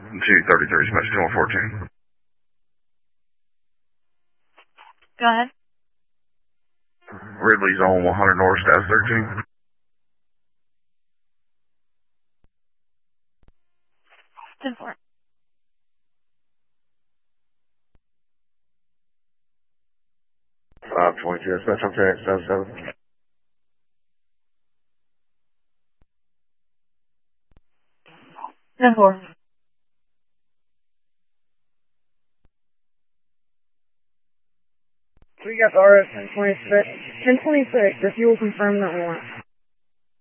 233, message 114. Go ahead. Ridley's on 100 North, status 13. 10-4. 522, special text, 77. Ten four. We got the RS 1026. 1026, if you will confirm that one.